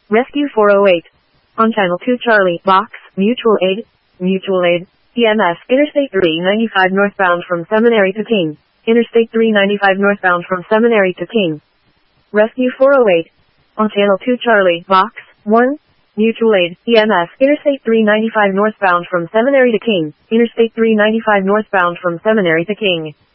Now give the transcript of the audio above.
Rescue 408. On Channel 2 Charlie, Box, Mutual Aid, EMS, Interstate 395 northbound from Seminary to Keene. Interstate 395 northbound from Seminary to Keene. Rescue 408. On Channel 2 Charlie, Box, 1, Mutual Aid, EMS, Interstate 395 northbound from Seminary to Keene. Interstate 395 northbound from Seminary to Keene.